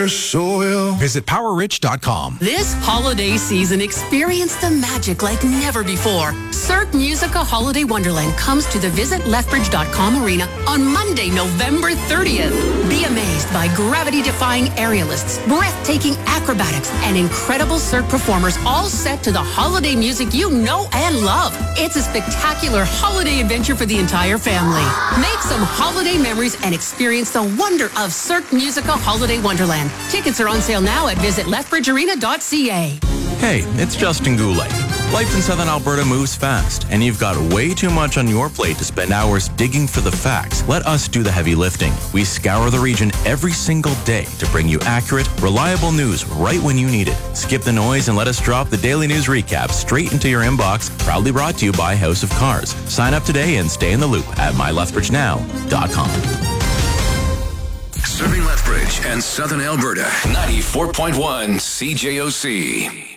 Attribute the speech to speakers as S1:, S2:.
S1: wear so well.
S2: Visit PowerRich.com.
S3: This holiday season, experience the magic like never before. Cirque Musica Holiday Wonderland comes to the Visit Lethbridge.com arena on Monday, November 30th. Be amazed by gravity-defying aerialists, breathtaking acrobatics, and incredible Cirque performers all set to the holiday music you know and love. It's a spectacular holiday adventure for the entire family. Make some holiday memories and experience the wonder of Cirque Musica Holiday Wonderland. Tickets are on sale now at visitlethbridgearena.ca.
S4: Hey, it's Justin Goulet. Life in Southern Alberta moves fast, and you've got way too much on your plate to spend hours digging for the facts. Let us do the heavy lifting. We scour the region every single day to bring you accurate, reliable news right when you need it. Skip the noise and let us drop the daily news recap straight into your inbox, proudly brought to you by House of Cars. Sign up today and stay in the loop at mylethbridgenow.com.
S5: Serving Lethbridge and Southern Alberta. 94.1 CJOC.